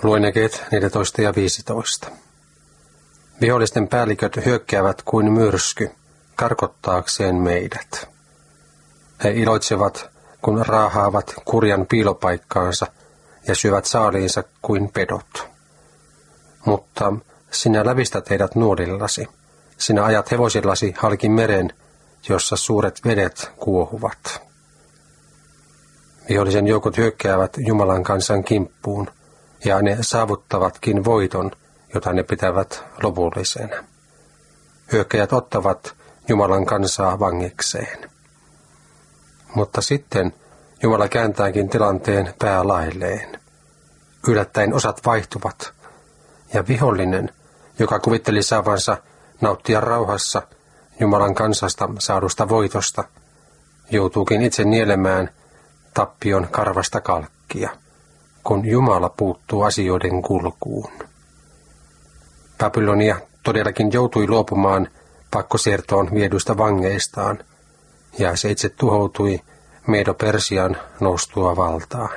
Luen jakeet 14 ja 15. Vihollisten päälliköt hyökkäävät kuin myrsky, karkottaakseen meidät. He iloitsevat, kun raahaavat kurjan piilopaikkaansa ja syövät saaliinsa kuin pedot. Mutta sinä lävistät heidät nuolillasi. Sinä ajat hevosillasi halki meren, jossa suuret vedet kuohuvat. Vihollisen joukot hyökkäävät Jumalan kansan kimppuun, ja ne saavuttavatkin voiton, jota ne pitävät lopullisena. Hyökkäjät ottavat Jumalan kansaa vangikseen. Mutta sitten Jumala kääntääkin tilanteen päälailleen. Yllättäen osat vaihtuvat, ja vihollinen, joka kuvitteli saavansa nauttia rauhassa Jumalan kansasta saadusta voitosta, joutuukin itse nielemään tappion karvasta kalkkia, kun Jumala puuttuu asioiden kulkuun. Babylonia todellakin joutui luopumaan pakkosiirtoon viedyistä vangeistaan, ja se itse tuhoutui Medo-Persian noustua valtaan.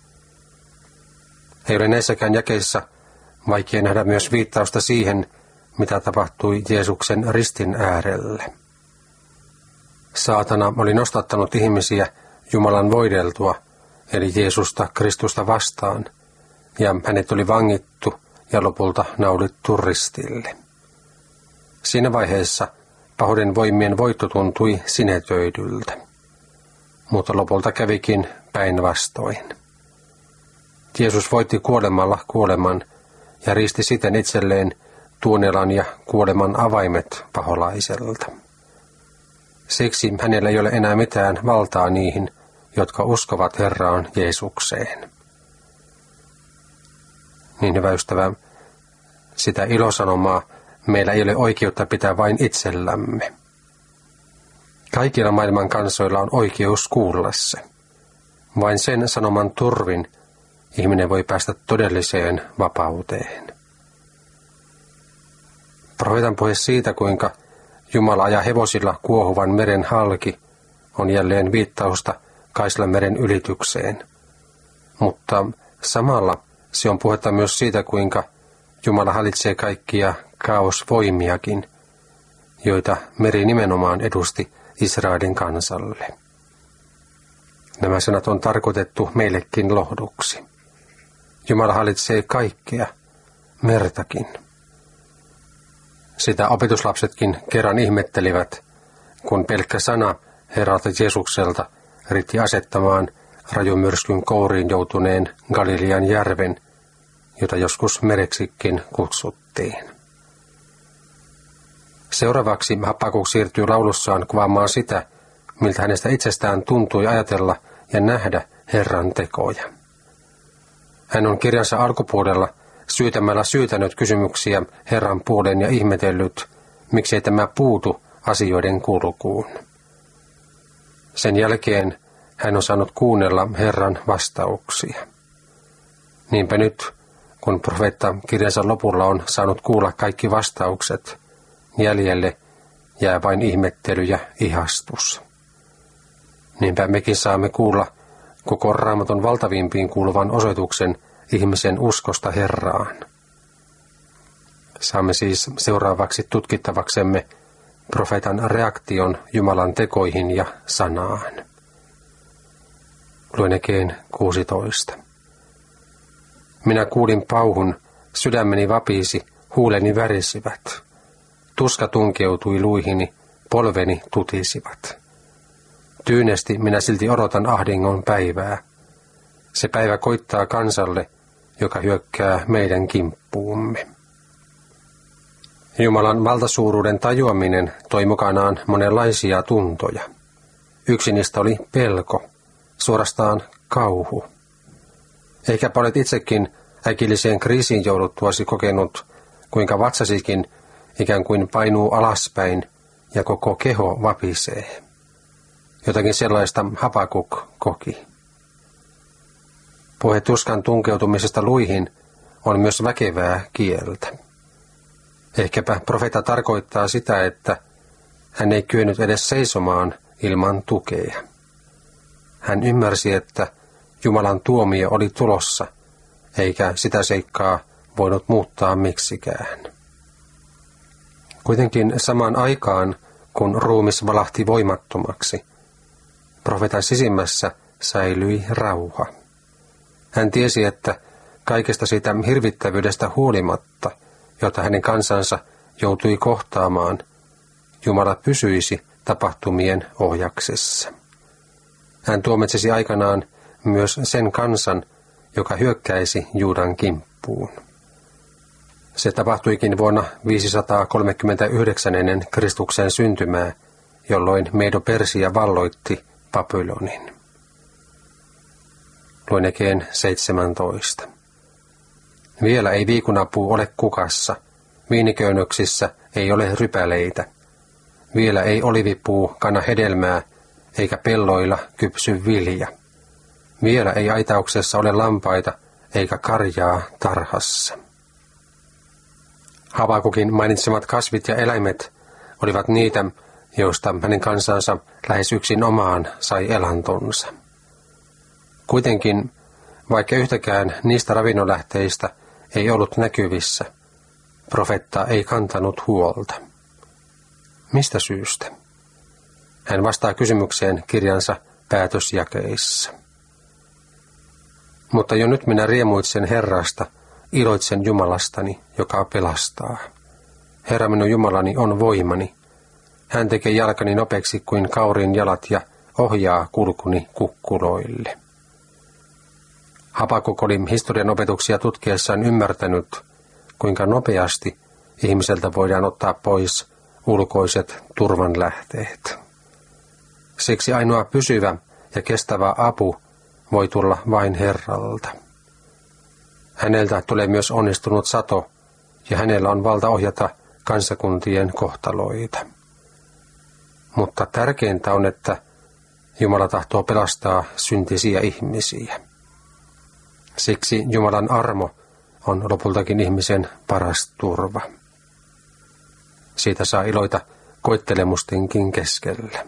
Ei ole näissäkään jakeissa vaikea nähdä myös viittausta siihen, mitä tapahtui Jeesuksen ristin äärelle. Saatana oli nostattanut ihmisiä Jumalan voideltua, eli Jeesusta Kristusta vastaan, ja hänet oli vangittu ja lopulta naulittu ristille. Siinä vaiheessa pahuuden voimien voitto tuntui sinetöidyltä, mutta lopulta kävikin päinvastoin. Jeesus voitti kuolemalla kuoleman ja riisti siten itselleen tuonelan ja kuoleman avaimet paholaiselta. Siksi hänellä ei ole enää mitään valtaa niihin, jotka uskovat Herraan Jeesukseen. Niin hyvä ystävä, sitä ilosanomaa meillä ei ole oikeutta pitää vain itsellämme. Kaikilla maailman kansoilla on oikeus kuulla se. Vain sen sanoman turvin ihminen voi päästä todelliseen vapauteen. Profeetan puhe siitä, kuinka Jumala ajaa hevosilla kuohuvan meren halki, on jälleen viittausta Kaislanmeren ylitykseen. Mutta samalla se on puhetta myös siitä, kuinka Jumala hallitsee kaikkia kaosvoimiakin, joita meri nimenomaan edusti Israelin kansalle. Nämä sanat on tarkoitettu meillekin lohduksi. Jumala hallitsee kaikkea, mertakin. Sitä opetuslapsetkin kerran ihmettelivät, kun pelkkä sana Herralta Jeesukselta riitti asettamaan rajumyrskyn kouriin joutuneen Galilean järven, jota joskus mereksikin kutsuttiin. Seuraavaksi Habakuk siirtyy laulussaan kuvaamaan sitä, miltä hänestä itsestään tuntui ajatella ja nähdä Herran tekoja. Hän on kirjansa alkupuolella syytämällä syytänyt kysymyksiä Herran puoleen ja ihmetellyt, miksei tämä puutu asioiden kulkuun. Sen jälkeen hän on saanut kuunnella Herran vastauksia. Niinpä nyt, kun profeetta kirjansa lopulla on saanut kuulla kaikki vastaukset, jäljelle jää vain ihmettely ja ihastus. Niinpä mekin saamme kuulla koko Raamatun valtavimpiin kuuluvan osoituksen ihmisen uskosta Herraan. Saamme siis seuraavaksi tutkittavaksemme profeetan reaktion Jumalan tekoihin ja sanaan. Luen jakeen 16. Minä kuulin pauhun, sydämeni vapisi, huuleni värisivät. Tuska tunkeutui luihini, polveni tutisivat. Tyynesti minä silti odotan ahdingon päivää. Se päivä koittaa kansalle, joka hyökkää meidän kimppuumme. Jumalan valtasuuruuden tajuaminen toi mukanaan monenlaisia tuntoja. Yksi niistä oli pelko, suorastaan kauhu. Ehkäpä olet itsekin äkilliseen kriisiin jouduttuasi kokenut, kuinka vatsasikin ikään kuin painuu alaspäin ja koko keho vapisee. Jotakin sellaista Habakuk koki. Puhe tuskan tunkeutumisesta luihin on myös väkevää kieltä. Ehkäpä profeetta tarkoittaa sitä, että hän ei kyennyt edes seisomaan ilman tukea. Hän ymmärsi, että Jumalan tuomio oli tulossa eikä sitä seikkaa voinut muuttaa miksikään. Kuitenkin samaan aikaan, kun ruumis valahti voimattomaksi, profeetan sisimmässä säilyi rauha. Hän tiesi, että kaikesta siitä hirvittävyydestä huolimatta, jota hänen kansansa joutui kohtaamaan, Jumala pysyisi tapahtumien ohjaksessa. Hän tuomitsisi aikanaan myös sen kansan, joka hyökkäisi Juudan kimppuun. Se tapahtuikin vuonna 539 ennen Kristuksen syntymää, jolloin Medo-Persia valloitti Babylonin. Luen Ekeen 17. Vielä ei viikunapuu ole kukassa, viiniköynnöksissä ei ole rypäleitä. Vielä ei olivipuu kanna hedelmää, eikä pelloilla kypsy vilja. Vielä ei aitauksessa ole lampaita, eikä karjaa tarhassa. Habakukin mainitsemat kasvit ja eläimet olivat niitä, joista hänen kansansa lähes yksin omaan sai elantonsa. Kuitenkin, vaikka yhtäkään niistä ravinnonlähteistä ei ollut näkyvissä, profeetta ei kantanut huolta. Mistä syystä? Hän vastaa kysymykseen kirjansa päätösjakeissa. Mutta jo nyt minä riemuitsen Herrasta, iloitsen Jumalastani, joka pelastaa. Herra minun Jumalani on voimani. Hän tekee jalkani nopeaksi kuin kaurin jalat ja ohjaa kulkuni kukkuloille. Habakuk oli historian opetuksia tutkiessaan ymmärtänyt, kuinka nopeasti ihmiseltä voidaan ottaa pois ulkoiset turvanlähteet. Siksi ainoa pysyvä ja kestävä apu voi tulla vain Herralta. Häneltä tulee myös onnistunut sato, ja hänellä on valta ohjata kansakuntien kohtaloita. Mutta tärkeintä on, että Jumala tahtoo pelastaa syntisiä ihmisiä. Siksi Jumalan armo on lopultakin ihmisen paras turva. Siitä saa iloita koettelemustenkin keskellä.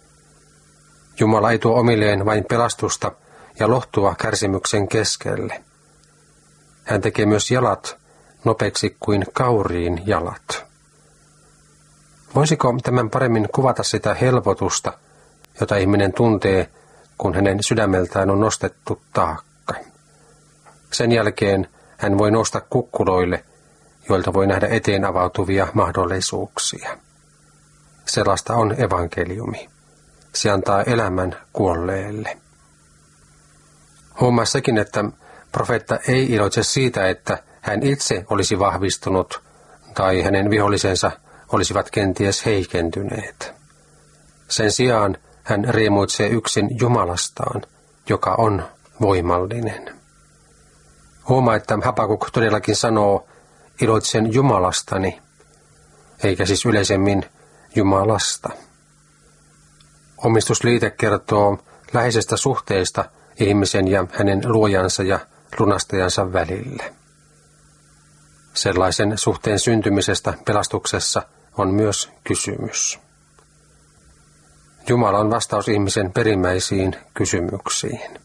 Jumala ei tuo omilleen vain pelastusta ja lohtua kärsimyksen keskelle. Hän tekee myös jalat nopeaksi kuin kauriin jalat. Voisiko tämän paremmin kuvata sitä helpotusta, jota ihminen tuntee, kun hänen sydämeltään on nostettu taakka? Sen jälkeen hän voi nousta kukkuloille, joilta voi nähdä eteen avautuvia mahdollisuuksia. Sellaista on evankeliumi. Se antaa elämän kuolleelle. Huomaa sekin, että profeetta ei iloitse siitä, että hän itse olisi vahvistunut tai hänen vihollisensa olisivat kenties heikentyneet. Sen sijaan hän riemuitsee yksin Jumalastaan, joka on voimallinen. Huomaa, että Habakuk todellakin sanoo, iloitsen Jumalastani, eikä siis yleisemmin Jumalasta. Omistusliite kertoo läheisestä suhteesta ihmisen ja hänen luojansa ja lunastajansa välillä. Sellaisen suhteen syntymisestä pelastuksessa on myös kysymys. Jumala on vastaus ihmisen perimmäisiin kysymyksiin.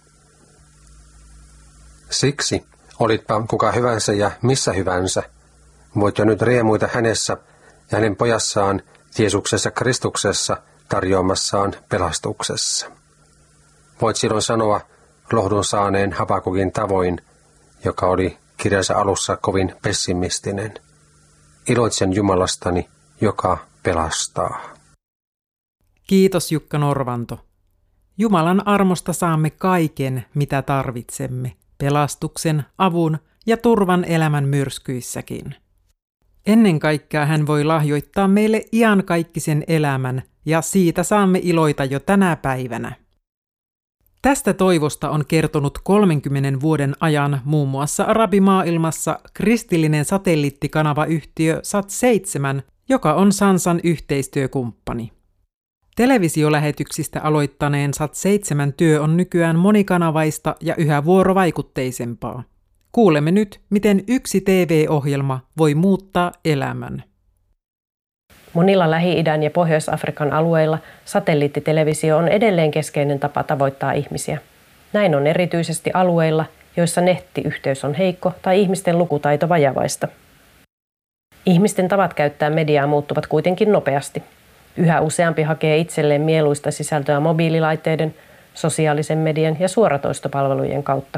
Siksi, olitpa kuka hyvänsä ja missä hyvänsä, voit jo nyt riemuita hänessä ja hänen pojassaan Jeesuksessa Kristuksessa tarjoamassaan pelastuksessa. Voit silloin sanoa lohdun saaneen Habakukin tavoin, joka oli kirjansa alussa kovin pessimistinen. Iloitsen Jumalastani, joka pelastaa. Kiitos Jukka Norvanto. Jumalan armosta saamme kaiken, mitä tarvitsemme, pelastuksen, avun ja turvan elämän myrskyissäkin. Ennen kaikkea hän voi lahjoittaa meille iankaikkisen elämän, ja siitä saamme iloita jo tänä päivänä. Tästä toivosta on kertonut 30 vuoden ajan muun muassa arabimaailmassa kristillinen satelliittikanavayhtiö Sat7, joka on Sansan yhteistyökumppani. Televisiolähetyksistä aloittaneen Sat7 työ on nykyään monikanavaista ja yhä vuorovaikutteisempaa. Kuulemme nyt, miten yksi TV-ohjelma voi muuttaa elämän. Monilla Lähi-idän ja Pohjois-Afrikan alueilla satelliittitelevisio on edelleen keskeinen tapa tavoittaa ihmisiä. Näin on erityisesti alueilla, joissa nettiyhteys on heikko tai ihmisten lukutaito vajavaista. Ihmisten tavat käyttää mediaa muuttuvat kuitenkin nopeasti. Yhä useampi hakee itselleen mieluista sisältöä mobiililaitteiden, sosiaalisen median ja suoratoistopalvelujen kautta.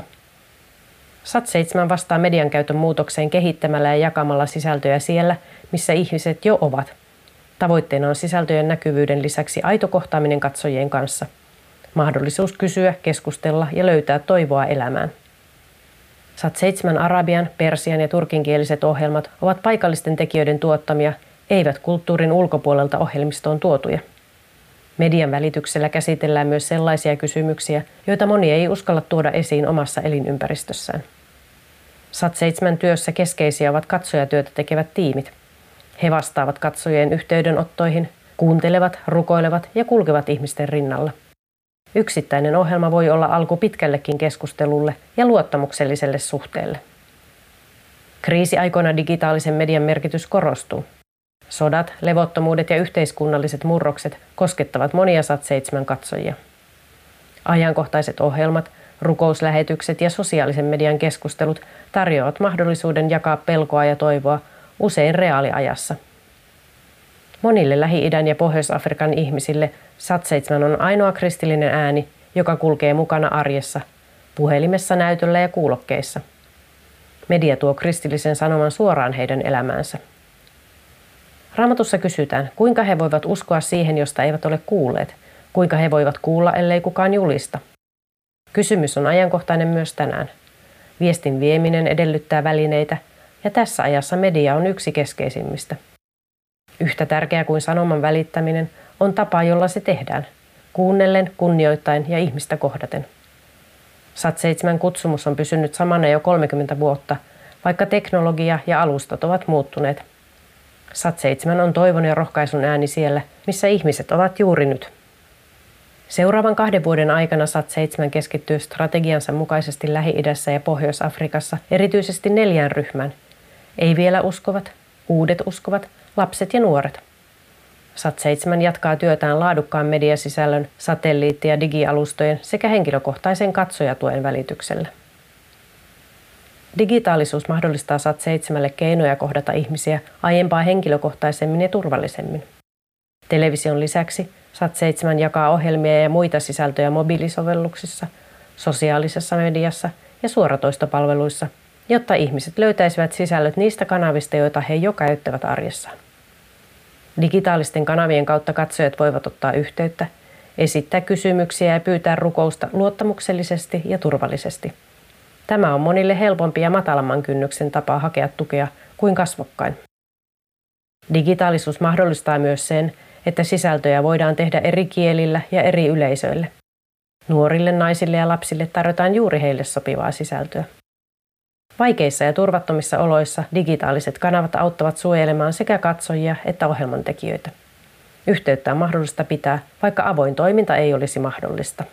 Sat7 vastaa median käytön muutokseen kehittämällä ja jakamalla sisältöjä siellä, missä ihmiset jo ovat. Tavoitteena on sisältöjen näkyvyyden lisäksi aito kohtaaminen katsojien kanssa. Mahdollisuus kysyä, keskustella ja löytää toivoa elämään. Sat7 arabian, persian ja turkinkieliset ohjelmat ovat paikallisten tekijöiden tuottamia, eivät kulttuurin ulkopuolelta ohjelmistoon tuotuja. Median välityksellä käsitellään myös sellaisia kysymyksiä, joita moni ei uskalla tuoda esiin omassa elinympäristössään. Sat7 työssä keskeisiä ovat katsojatyötä tekevät tiimit. He vastaavat katsojien yhteydenottoihin, kuuntelevat, rukoilevat ja kulkevat ihmisten rinnalla. Yksittäinen ohjelma voi olla alku pitkällekin keskustelulle ja luottamukselliselle suhteelle. Kriisiaikoina digitaalisen median merkitys korostuu. Sodat, levottomuudet ja yhteiskunnalliset murrokset koskettavat monia Sat7 katsojia. Ajankohtaiset ohjelmat, rukouslähetykset ja sosiaalisen median keskustelut tarjoavat mahdollisuuden jakaa pelkoa ja toivoa usein reaaliajassa. Monille Lähi-idän ja Pohjois-Afrikan ihmisille Sat7 on ainoa kristillinen ääni, joka kulkee mukana arjessa, puhelimessa, näytöllä ja kuulokkeissa. Media tuo kristillisen sanoman suoraan heidän elämäänsä. Raamatussa kysytään, kuinka he voivat uskoa siihen, josta eivät ole kuulleet, kuinka he voivat kuulla, ellei kukaan julista. Kysymys on ajankohtainen myös tänään. Viestin vieminen edellyttää välineitä, ja tässä ajassa media on yksi keskeisimmistä. Yhtä tärkeää kuin sanoman välittäminen on tapa, jolla se tehdään, kuunnellen, kunnioittaen ja ihmistä kohdaten. Sat7 kutsumus on pysynyt samana jo 30 vuotta, vaikka teknologia ja alustat ovat muuttuneet. Sat7 on toivon ja rohkaisun ääni siellä, missä ihmiset ovat juuri nyt. Seuraavan 2 vuoden aikana Sat7 keskittyy strategiansa mukaisesti Lähi-idässä ja Pohjois-Afrikassa erityisesti 4 ryhmään. Ei vielä uskovat, uudet uskovat, lapset ja nuoret. Sat7 jatkaa työtään laadukkaan mediasisällön, satelliitti- ja digialustojen sekä henkilökohtaisen katsojatuen välityksellä. Digitaalisuus mahdollistaa Sat7 keinoja kohdata ihmisiä aiempaa henkilökohtaisemmin ja turvallisemmin. Television lisäksi Sat7 jakaa ohjelmia ja muita sisältöjä mobiilisovelluksissa, sosiaalisessa mediassa ja suoratoistopalveluissa, jotta ihmiset löytäisivät sisällöt niistä kanavista, joita he jo käyttävät arjessaan. Digitaalisten kanavien kautta katsojat voivat ottaa yhteyttä, esittää kysymyksiä ja pyytää rukousta luottamuksellisesti ja turvallisesti. Tämä on monille helpompi ja matalamman kynnyksen tapa hakea tukea kuin kasvokkain. Digitaalisuus mahdollistaa myös sen, että sisältöjä voidaan tehdä eri kielillä ja eri yleisöille. Nuorille, naisille ja lapsille tarjotaan juuri heille sopivaa sisältöä. Vaikeissa ja turvattomissa oloissa digitaaliset kanavat auttavat suojelemaan sekä katsojia että ohjelmantekijöitä. Yhteyttä on mahdollista pitää, vaikka avoin toiminta ei olisi mahdollista.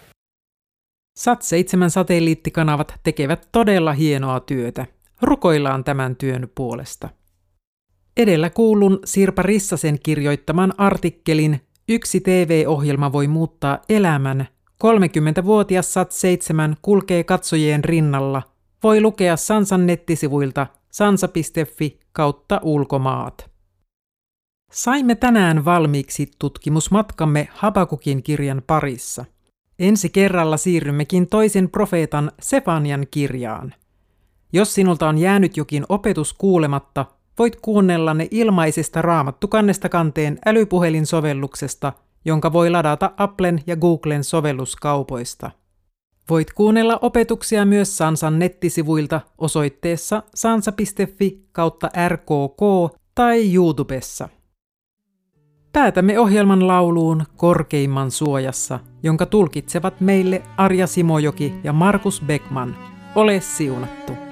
Sat7 satelliittikanavat tekevät todella hienoa työtä. Rukoillaan tämän työn puolesta. Edellä kuullun Sirpa Rissasen kirjoittaman artikkelin Yksi TV-ohjelma voi muuttaa elämän. 30-vuotias Sat7 kulkee katsojien rinnalla. Voi lukea Sansan nettisivuilta sansa.fi/ulkomaat. Saimme tänään valmiiksi tutkimusmatkamme Habakukin kirjan parissa. Ensi kerralla siirrymmekin toisen profeetan Sefanian kirjaan. Jos sinulta on jäänyt jokin opetus kuulematta, voit kuunnella ne ilmaisesta Raamattu kannesta kanteen älypuhelinsovelluksesta, jonka voi ladata Applen ja Googlen sovelluskaupoista. Voit kuunnella opetuksia myös Sansan nettisivuilta osoitteessa sansa.fi/rkk tai YouTubessa. Päätämme ohjelman lauluun Korkeimman suojassa, jonka tulkitsevat meille Arja Simojoki ja Markus Beckman. Ole siunattu!